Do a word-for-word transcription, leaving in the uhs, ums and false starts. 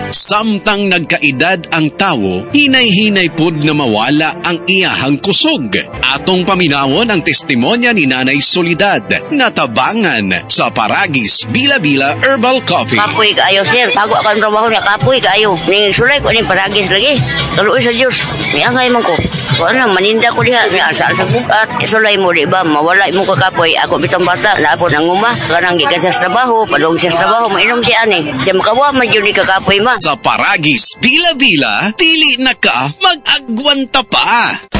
Samtang nagkaedad ang tawo, hinay-hinay pud na mawala ang iyahang kusog. Atong paminawon ang testimonya ni Nanay Soledad na tabangan sa Paragis Bila-Bila Herbal Coffee. Kapoy kaayo, sir. Bago ako ang trabaho niya, kapoy kaayo. Ning sulay ko ning Paragis lagi. Tuloy sa Diyos. May angay man ko. Kung ano, maninda ko diha. May asa sa bukat. Sulay mo, di ba? Mawala mo ka kapoy. Ako bitang bata. Lapo ng uma. Kanang gikan sa trabaho. Padong sa trabaho. Mainom siya ani. Siya makawa man yun ni kakapoy ma. Sa Paragis Bila-Bila, dili na ka mag-agwanta pa.